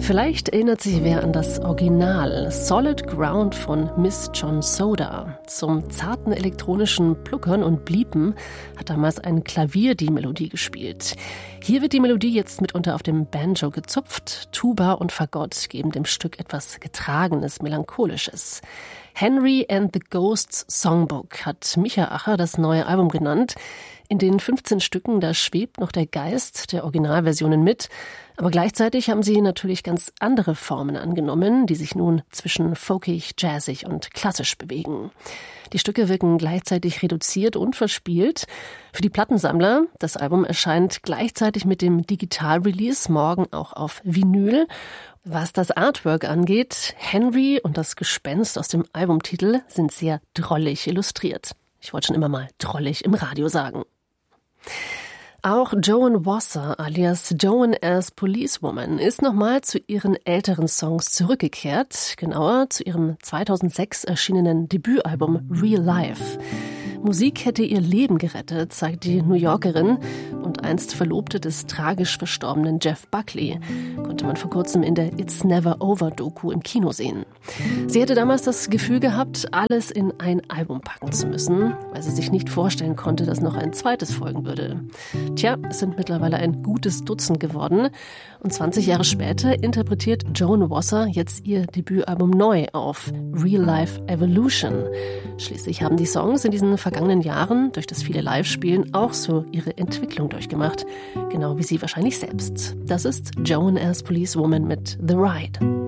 Vielleicht erinnert sich wer an das Original Solid Ground von Miss John Soda. Zum zarten elektronischen Pluckern und Bliepen hat damals ein Klavier die Melodie gespielt. Hier wird die Melodie jetzt mitunter auf dem Banjo gezupft. Tuba und Fagott geben dem Stück etwas Getragenes, Melancholisches. Henry and the Ghosts Songbook hat Micha Acher das neue Album genannt. In den 15 Stücken, da schwebt noch der Geist der Originalversionen mit. Aber gleichzeitig haben sie natürlich ganz andere Formen angenommen, die sich nun zwischen folkig, jazzig und klassisch bewegen. Die Stücke wirken gleichzeitig reduziert und verspielt. Für die Plattensammler, das Album erscheint gleichzeitig mit dem Digital-Release, morgen auch auf Vinyl. Was das Artwork angeht, Henry und das Gespenst aus dem Albumtitel sind sehr drollig illustriert. Ich wollte schon immer mal drollig im Radio sagen. Auch Joan Wasser alias Joan as Policewoman ist nochmal zu ihren älteren Songs zurückgekehrt, genauer zu ihrem 2006 erschienenen Debütalbum Real Life. Musik hätte ihr Leben gerettet, sagt die New Yorkerin und einst Verlobte des tragisch verstorbenen Jeff Buckley. Konnte man vor kurzem in der It's Never Over Doku im Kino sehen. Sie hätte damals das Gefühl gehabt, alles in ein Album packen zu müssen, weil sie sich nicht vorstellen konnte, dass noch ein zweites folgen würde. Tja, es sind mittlerweile ein gutes Dutzend geworden und 20 Jahre später interpretiert Joan Wasser jetzt ihr Debütalbum neu auf Real Life Evolution. Schließlich haben die Songs in diesen vergangenen Jahren durch das viele Live-Spielen auch so ihre Entwicklung durchgemacht, genau wie sie wahrscheinlich selbst. Das ist Joan as Policewoman mit The Ride.